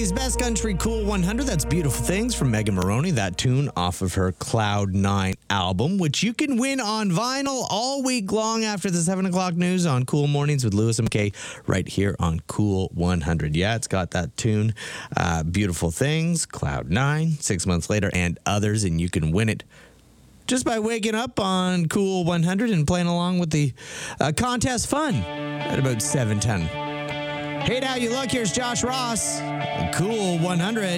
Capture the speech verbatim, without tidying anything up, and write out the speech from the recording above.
Country's Best Country Cool one hundred. That's Beautiful Things from Megan Moroney. That tune off of her Cloud nine album, which you can win on vinyl all week long after the seven o'clock news on Cool Mornings with Lewis and Kay right here on Cool one hundred. Yeah, it's got that tune, uh, Beautiful Things, Cloud nine, Six Months Later, and others, and you can win it just by waking up on Cool one hundred and playing along with the uh, contest fun at about seven ten. Hey, now you look, here's Josh Ross, Cool one hundred.